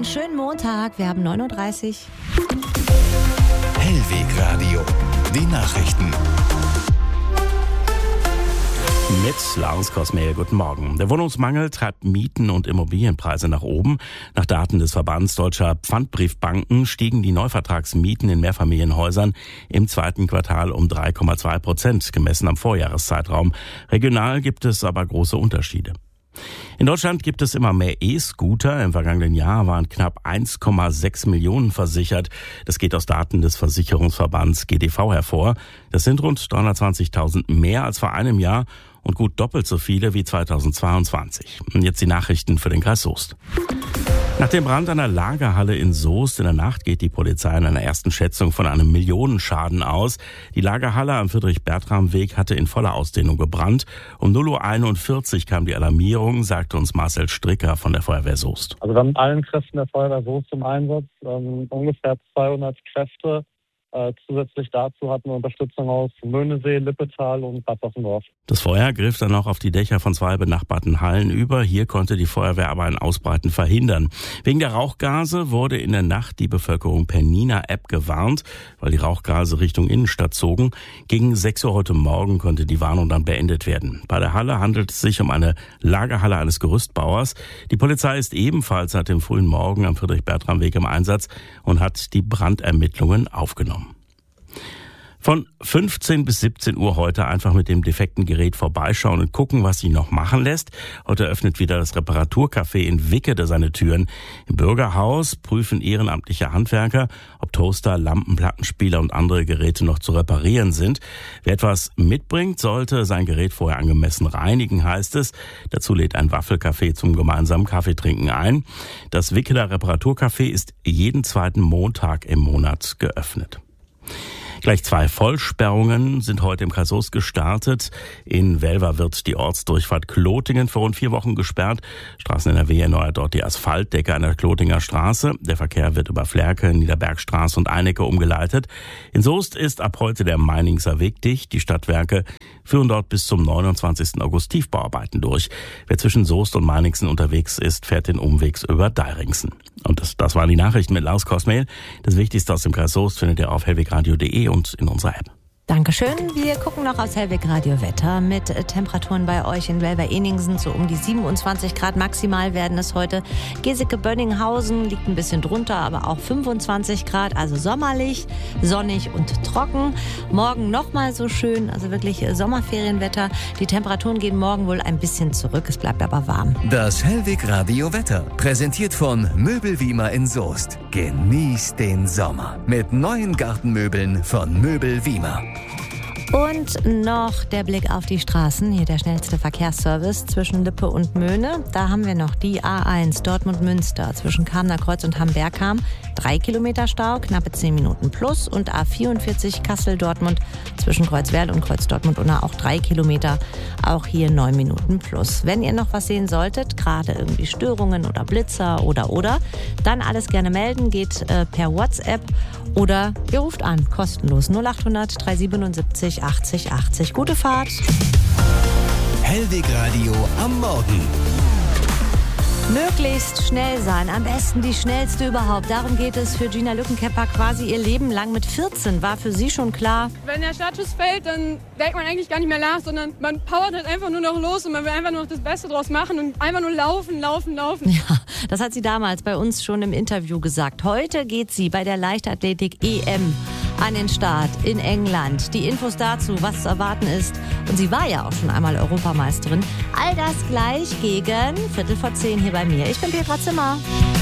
schönen Montag. Wir haben 9.30 Uhr. Hellwegradio. Die Nachrichten. Mit Lars Kosmehl, guten Morgen. Der Wohnungsmangel treibt Mieten und Immobilienpreise nach oben. Nach Daten des Verbands Deutscher Pfandbriefbanken stiegen die Neuvertragsmieten in Mehrfamilienhäusern im zweiten Quartal um 3,2%, gemessen am Vorjahreszeitraum. Regional gibt es aber große Unterschiede. In Deutschland gibt es immer mehr E-Scooter. Im vergangenen Jahr waren knapp 1,6 Millionen versichert. Das geht aus Daten des Versicherungsverbands GDV hervor. Das sind rund 320.000 mehr als vor einem Jahr und gut doppelt so viele wie 2022. Und jetzt die Nachrichten für den Kreis Soest. Nach dem Brand einer Lagerhalle in Soest in der Nacht geht die Polizei in einer ersten Schätzung von einem Millionenschaden aus. Die Lagerhalle am Friedrich-Bertram-Weg hatte in voller Ausdehnung gebrannt. Um 0:41 Uhr kam die Alarmierung, sagte uns Marcel Stricker von der Feuerwehr Soest. Also wir haben mit allen Kräften der Feuerwehr Soest im Einsatz, ungefähr 200 Kräfte. Zusätzlich dazu hatten wir Unterstützung aus Möhnesee, Lippetal und Bad Bossendorf. Das Feuer griff dann auch auf die Dächer von 2 benachbarten Hallen über. Hier konnte die Feuerwehr aber ein Ausbreiten verhindern. Wegen der Rauchgase wurde in der Nacht die Bevölkerung per Nina-App gewarnt, weil die Rauchgase Richtung Innenstadt zogen. Gegen 6 Uhr heute Morgen konnte die Warnung dann beendet werden. Bei der Halle handelt es sich um eine Lagerhalle eines Gerüstbauers. Die Polizei ist ebenfalls seit dem frühen Morgen am Friedrich-Bertram-Weg im Einsatz und hat die Brandermittlungen aufgenommen. Von 15 bis 17 Uhr heute einfach mit dem defekten Gerät vorbeischauen und gucken, was sich noch machen lässt. Heute öffnet wieder das Reparaturcafé in Wickede seine Türen. Im Bürgerhaus prüfen ehrenamtliche Handwerker, ob Toaster, Lampen, Plattenspieler und andere Geräte noch zu reparieren sind. Wer etwas mitbringt, sollte sein Gerät vorher angemessen reinigen, heißt es. Dazu lädt ein Waffelcafé zum gemeinsamen Kaffeetrinken ein. Das Wickeder Reparaturcafé ist jeden zweiten Montag im Monat geöffnet. Gleich 2 Vollsperrungen sind heute im Kreis Soest gestartet. In Welver wird die Ortsdurchfahrt Klotingen für rund 4 Wochen gesperrt. Straßen NRW erneuert dort die Asphaltdecke an der Klotinger Straße. Der Verkehr wird über Flerke, Niederbergstraße und Einecke umgeleitet. In Soest ist ab heute der Meiningser Weg dicht. Die Stadtwerke führen dort bis zum 29. August Tiefbauarbeiten durch. Wer zwischen Soest und Meiningsen unterwegs ist, fährt den Umwegs über Deiringsen. Und das waren die Nachrichten mit Lars Kosmehl. Das Wichtigste aus dem Kreis Soest findet ihr auf hellwegradio.de und in unserer App. Dankeschön. Wir gucken noch aufs Hellwegradio Wetter mit Temperaturen bei euch in Welver-Eningsen. So um die 27 Grad maximal werden es heute. Geseke-Bönninghausen liegt ein bisschen drunter, aber auch 25 Grad. Also sommerlich, sonnig und trocken. Morgen nochmal so schön, also wirklich Sommerferienwetter. Die Temperaturen gehen morgen wohl ein bisschen zurück. Es bleibt aber warm. Das Hellwegradio Wetter, präsentiert von Möbelwiemer in Soest. Genießt den Sommer mit neuen Gartenmöbeln von Möbelwiemer. Und noch der Blick auf die Straßen. Hier der schnellste Verkehrsservice zwischen Lippe und Möhne. Da haben wir noch die A1 Dortmund-Münster zwischen Kamener Kreuz und Hambergham. 3 Kilometer Stau, knappe 10 Minuten plus. Und A44 Kassel-Dortmund zwischen Kreuzwerl und Kreuz-Dortmund-Unna auch 3 Kilometer. Auch hier 9 Minuten plus. Wenn ihr noch was sehen solltet, gerade irgendwie Störungen oder Blitzer oder, dann alles gerne melden. Geht per WhatsApp oder ihr ruft an, kostenlos 0800 377 80 80. Gute Fahrt. Hellwegradio am Morgen. Möglichst schnell sein, am besten die schnellste überhaupt. Darum geht es für Gina Lückenkäpper quasi ihr Leben lang. Mit 14 war für sie schon klar: Wenn der Startschuss fällt, dann denkt man eigentlich gar nicht mehr nach, sondern man powert halt einfach nur noch los und man will einfach nur noch das Beste draus machen und einfach nur laufen. Ja, das hat sie damals bei uns schon im Interview gesagt. Heute geht sie bei der Leichtathletik EM an den Start in England. Die Infos dazu, was zu erwarten ist. Und sie war ja auch schon einmal Europameisterin. All das gleich gegen 9:45 hier bei mir. Ich bin Petra Zimmer.